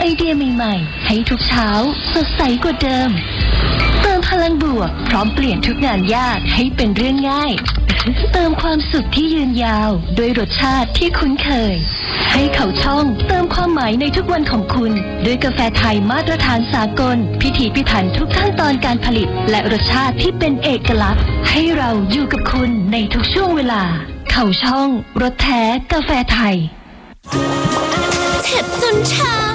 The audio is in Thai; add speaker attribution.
Speaker 1: เดียใหม่ๆให้ทุกเช้าสดใสกว่าเดิมเติมพลังบวกพร้อมเปลี่ยนทุกงานยากให้เป็นเรื่องง่ายเติมความสุขที่ยืนยาวด้วยรสชาติที่คุ้นเคยให้เขาช่องเติมความหมายในทุกวันของคุณด้วยกาแฟไทยมาตรฐานสากลพิถีพิถันทุกขั้นตอนการผลิตและรสชาติที่เป็นเอกลักษณ์ให้เราอยู่กับคุณในทุกช่วงเวลาเขาช่องรสแท้กาแฟไทย
Speaker 2: เจ็บจนช้า